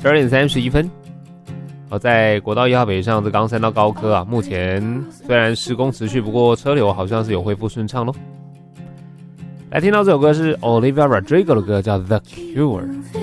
12:31。在国道1号北上这冈山到高科啊，目前虽然施工持续，不过车流好像是有恢复顺畅咯。来听到这首歌是 Olivia Rodrigo 的歌，叫 The Cure。